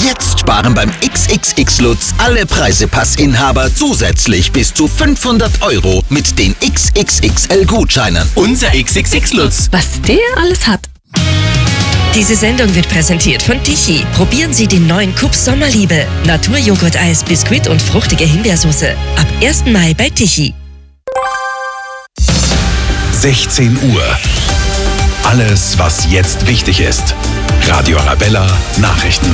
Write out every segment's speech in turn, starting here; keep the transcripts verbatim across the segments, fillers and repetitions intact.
Jetzt sparen beim X X X Lutz alle Preisepassinhaber zusätzlich bis zu fünfhundert Euro mit den X X X L-Gutscheinen. Unser X X X Lutz. Was der alles hat. Diese Sendung wird präsentiert von Tichy. Probieren Sie den neuen Kups Sommerliebe. Naturjoghurt-Eis, Biskuit und fruchtige Himbeersoße. Ab ersten Mai bei Tichy. sechzehn Uhr. Alles, was jetzt wichtig ist. Radio Arabella Nachrichten.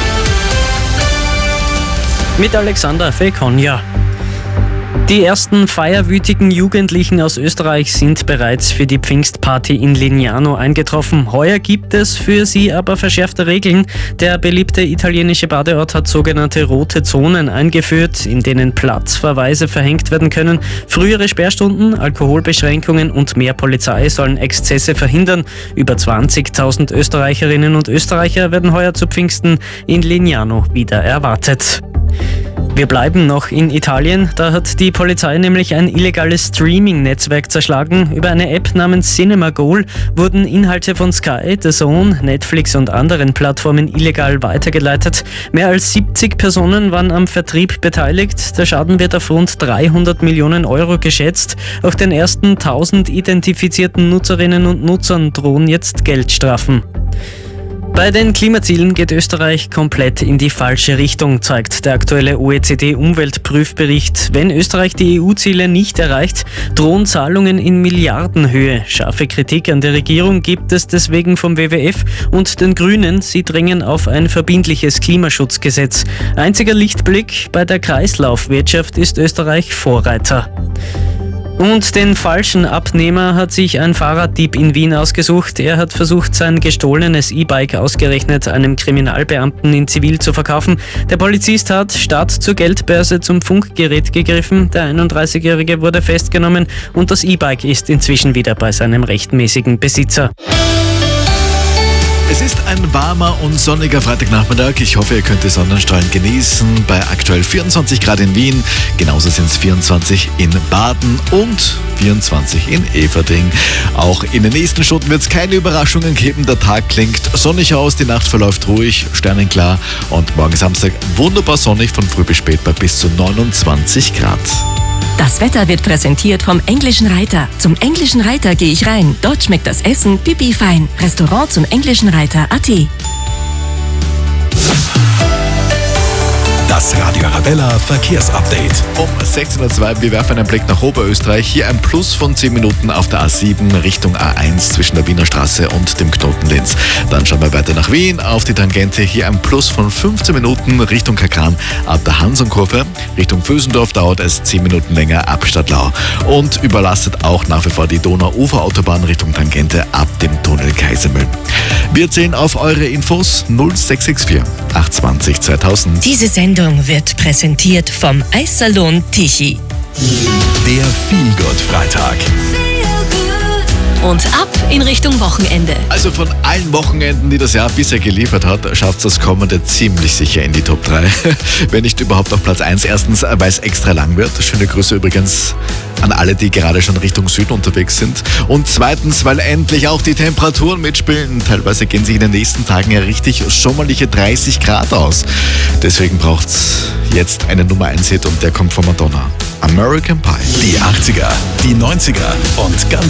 Mit Alexander Fekonja. Die ersten feierwütigen Jugendlichen aus Österreich sind bereits für die Pfingstparty in Lignano eingetroffen. Heuer gibt es für sie aber verschärfte Regeln. Der beliebte italienische Badeort hat sogenannte rote Zonen eingeführt, in denen Platzverweise verhängt werden können. Frühere Sperrstunden, Alkoholbeschränkungen und mehr Polizei sollen Exzesse verhindern. Über zwanzigtausend Österreicherinnen und Österreicher werden heuer zu Pfingsten in Lignano wieder erwartet. Wir bleiben noch in Italien. Da hat die Polizei nämlich ein illegales Streaming-Netzwerk zerschlagen. Über eine App namens CinemaGoal wurden Inhalte von Sky, D A Z N, Netflix und anderen Plattformen illegal weitergeleitet. Mehr als siebzig Personen waren am Vertrieb beteiligt. Der Schaden wird auf rund dreihundert Millionen Euro geschätzt. Auch den ersten tausend identifizierten Nutzerinnen und Nutzern drohen jetzt Geldstrafen. Bei den Klimazielen geht Österreich komplett in die falsche Richtung, zeigt der aktuelle O E C D-Umweltprüfbericht. Wenn Österreich die E U-Ziele nicht erreicht, drohen Zahlungen in Milliardenhöhe. Scharfe Kritik an der Regierung gibt es deswegen vom W W F und den Grünen. Sie drängen auf ein verbindliches Klimaschutzgesetz. Einziger Lichtblick: bei der Kreislaufwirtschaft ist Österreich Vorreiter. Und den falschen Abnehmer hat sich ein Fahrraddieb in Wien ausgesucht. Er hat versucht, sein gestohlenes E-Bike ausgerechnet einem Kriminalbeamten in Zivil zu verkaufen. Der Polizist hat statt zur Geldbörse zum Funkgerät gegriffen. Der einunddreißigjährige wurde festgenommen und das E-Bike ist inzwischen wieder bei seinem rechtmäßigen Besitzer. Es ist ein warmer und sonniger Freitagnachmittag. Ich hoffe, ihr könnt die Sonnenstrahlen genießen. Bei aktuell vierundzwanzig Grad in Wien. Genauso sind es vierundzwanzig in Baden und vierundzwanzig in Eferding. Auch in den nächsten Stunden wird es keine Überraschungen geben. Der Tag klingt sonnig aus, die Nacht verläuft ruhig, sternenklar. Und morgen Samstag wunderbar sonnig von früh bis spät bei bis zu neunundzwanzig Grad. Das Wetter wird präsentiert vom Englischen Reiter. Zum Englischen Reiter gehe ich rein. Dort schmeckt das Essen pipi fein. Restaurant zum Englischen Reiter punkt a t. Das Radio Arabella Verkehrsupdate. Um sechzehn Uhr zwei, wir werfen einen Blick nach Oberösterreich. Hier ein Plus von zehn Minuten auf der A sieben Richtung A eins zwischen der Wiener Straße und dem Knoten Linz. Dann schauen wir weiter nach Wien auf die Tangente. Hier ein Plus von fünfzehn Minuten Richtung Kakran ab der Hansonkurve. Richtung Vösendorf dauert es zehn Minuten länger ab Stadtlau. Und überlastet auch nach wie vor die Donau-Ufer-Autobahn Richtung Tangente ab dem Tunnel Kaisermühl. Wir zählen auf eure Infos null sechs sechs vier acht zwei null zweitausend. Diese Sendung wird präsentiert vom Eissalon Tichy. Der Feelgood-Freitag. Und ab in Richtung Wochenende. Also von allen Wochenenden, die das Jahr bisher geliefert hat, schafft es das kommende ziemlich sicher in die Top drei. Wenn nicht überhaupt auf Platz eins. Erstens, weil es extra lang wird. Schöne Grüße übrigens an alle, die gerade schon Richtung Süden unterwegs sind. Und zweitens, weil endlich auch die Temperaturen mitspielen. Teilweise gehen sich in den nächsten Tagen ja richtig sommerliche dreißig Grad aus. Deswegen braucht es jetzt einen Nummer eins Hit und der kommt von Madonna. American Pie. Die achtziger, die neunziger und ganz